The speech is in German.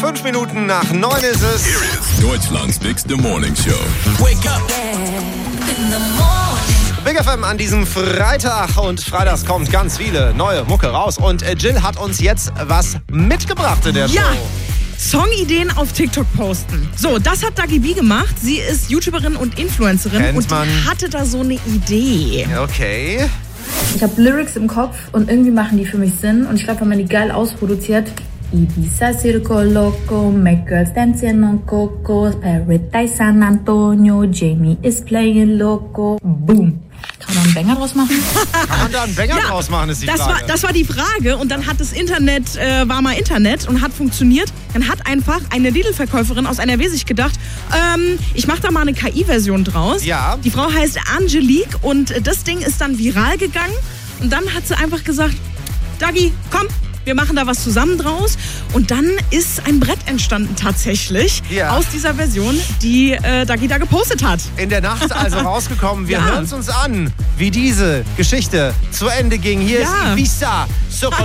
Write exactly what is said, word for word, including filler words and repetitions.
Fünf Minuten nach neun ist es. Here is Deutschlands bigste Morning Show. Wake up. Big F M an diesem Freitag und freitags kommt ganz viele neue Mucke raus und Jill hat uns jetzt was mitgebracht in der Show. Ja. Songideen auf TikTok posten. So, das hat Dagi B gemacht. Sie ist YouTuberin und Influencerin Kennt und man. die hatte da so eine Idee. Okay. Ich habe Lyrics im Kopf und irgendwie machen die für mich Sinn. Und ich glaube, wenn man die geil ausproduziert, Ibiza Circo Loco, make girls dancing on Coco, Paradise San Antonio, Jamie is playing Loco, boom. Kann man einen Banger draus machen? Kann man da einen Banger Ja, draus machen, ist die das Frage. war, das war die Frage und dann hat das Internet, äh, war mal Internet und hat funktioniert. Dann hat einfach eine Lidl-Verkäuferin aus N R W sich gedacht, ähm, ich mache da mal eine K I-Version draus. Ja. Die Frau heißt Angelique und das Ding ist dann viral gegangen und dann hat sie einfach gesagt, Dagi, komm, wir machen da was zusammen draus. Und dann ist ein Brett entstanden tatsächlich Ja. aus dieser Version, die äh, Dagi da gepostet hat. In der Nacht also rausgekommen. Wir Ja. hören es uns an, wie diese Geschichte zu Ende ging. Hier Ja. ist Ibiza Circo